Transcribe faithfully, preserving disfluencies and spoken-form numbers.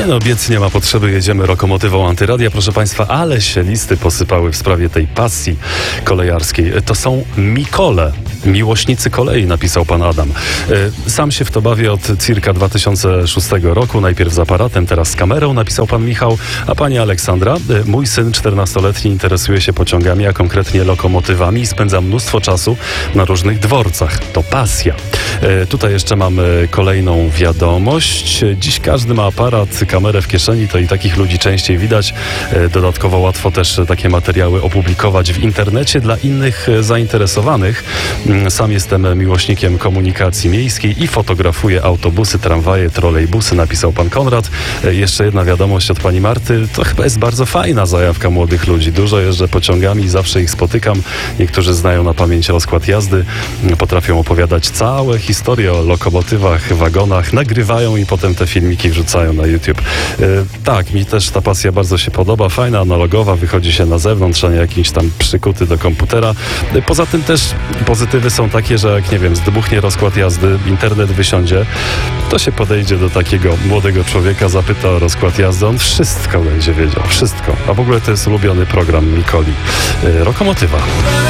no biec nie ma potrzeby, jedziemy lokomotywą Antyradia, proszę Państwa, ale się listy posypały w sprawie tej pasji kolejarskiej. To są Mikole, miłośnicy kolei, napisał pan Adam. Sam się w to bawię od circa dwa tysiące szóstego roku, najpierw z aparatem, teraz z kamerą, napisał pan Michał, a pani Aleksandra, mój syn czternastoletni interesuje się pociągami, a konkretnie lokomotywami i spędza mnóstwo czasu na różnych dworcach. To pasja. Tutaj jeszcze mamy kolejną wiadomość. Dziś każdy ma aparat, kamerę w kieszeni, to i takich ludzi częściej widać. Dodatkowo łatwo też takie materiały opublikować w internecie dla innych zainteresowanych. Sam jestem miłośnikiem komunikacji miejskiej i fotografuję autobusy, tramwaje, trolejbusy, napisał pan Konrad. Jeszcze jedna wiadomość od pani Marty. To chyba jest bardzo fajna zajawka młodych ludzi. Dużo jeżdżę pociągami, zawsze ich spotykam. Niektórzy znają na pamięć rozkład jazdy, potrafią opowiadać całe historie o lokomotywach, wagonach, nagrywają i potem te filmiki wrzucają na YouTube. Tak, mi też ta pasja bardzo się podoba. Fajna, analogowa, wychodzi się na zewnątrz, a nie jakiś tam przykuty do komputera. Poza tym też pozytywy są takie, że jak nie wiem, zdmuchnie rozkład jazdy, internet wysiądzie, to się podejdzie do takiego młodego człowieka, zapyta o rozkład jazdy, on wszystko będzie wiedział, wszystko. A w ogóle to jest ulubiony program Mikoli. Lokomotywa.